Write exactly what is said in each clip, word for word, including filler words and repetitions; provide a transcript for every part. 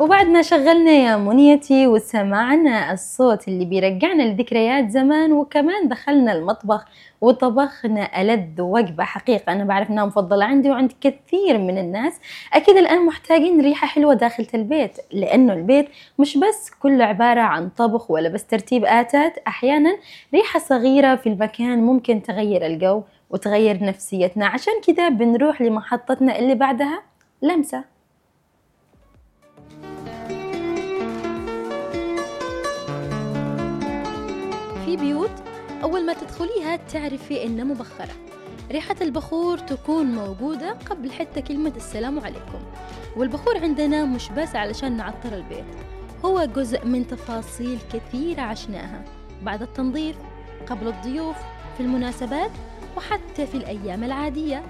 وبعد ما شغلنا يا منيتي وسمعنا الصوت اللي بيرجعنا لذكريات زمان، وكمان دخلنا المطبخ وطبخنا ألذ وجبة حقيقة أنا بعرف إنها مفضلة عندي وعند كثير من الناس، أكيد الآن محتاجين ريحة حلوة داخل البيت، لأنه البيت مش بس كله عبارة عن طبخ ولا بس ترتيب آتات، أحيانا ريحة صغيرة في المكان ممكن تغير الجو وتغير نفسيتنا. عشان كده بنروح لمحطتنا اللي بعدها، لمسة. في بيوت أول ما تدخليها تعرفي إنها مبخرة، ريحة البخور تكون موجودة قبل حتى كلمة السلام عليكم. والبخور عندنا مش بس علشان نعطر البيت، هو جزء من تفاصيل كثيرة عشناها بعد التنظيف، قبل الضيوف، في المناسبات، وحتى في الأيام العادية.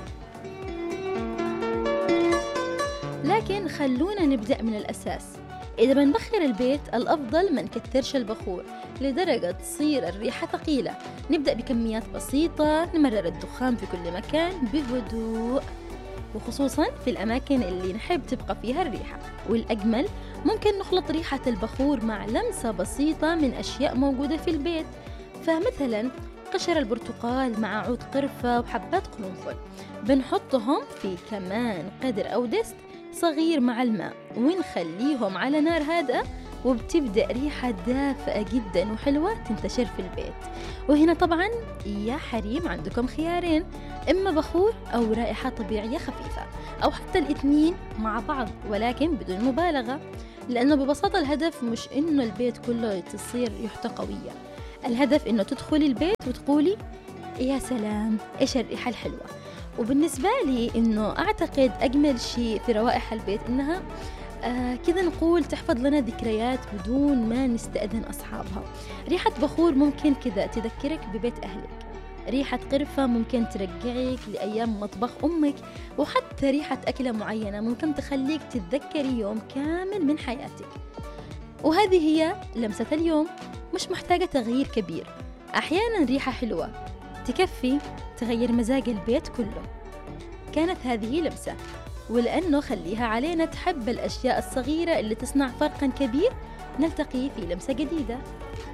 لكن خلونا نبدأ من الأساس. إذا بنبخر البيت الأفضل ما نكترش البخور لدرجة تصير الريحة ثقيلة. نبدأ بكميات بسيطة، نمرر الدخان في كل مكان بهدوء، وخصوصا في الأماكن اللي نحب تبقى فيها الريحة. والأجمل ممكن نخلط ريحة البخور مع لمسة بسيطة من أشياء موجودة في البيت، فمثلا قشر البرتقال مع عود قرفة وحبات قرنفل، بنحطهم في كمان قدر أو دست صغير مع الماء ونخليهم على نار هادئة، وبتبدأ ريحة دافئة جدا وحلوة تنتشر في البيت. وهنا طبعا يا حريم عندكم خيارين، إما بخور أو رائحة طبيعية خفيفة، أو حتى الاثنين مع بعض ولكن بدون مبالغة، لأنه ببساطة الهدف مش إنه البيت كله تصير ريحته قوية، الهدف إنه تدخلي البيت وتقولي يا سلام إيش الريحة الحلوة. وبالنسبة لي إنه أعتقد أجمل شيء في روائح البيت إنها آه كذا نقول تحفظ لنا ذكريات بدون ما نستأذن أصحابها. ريحة بخور ممكن كذا تذكرك ببيت أهلك، ريحة قرفة ممكن ترجعك لأيام مطبخ أمك، وحتى ريحة أكلة معينة ممكن تخليك تتذكري يوم كامل من حياتك. وهذه هي لمسة اليوم، مش محتاجة تغيير كبير، أحيانا ريحة حلوة تكفي تغير مزاج البيت كله. كانت هذه لمسة، ولأنه خليها علينا تحب الأشياء الصغيرة اللي تصنع فرقا كبير. نلتقي في لمسة جديدة.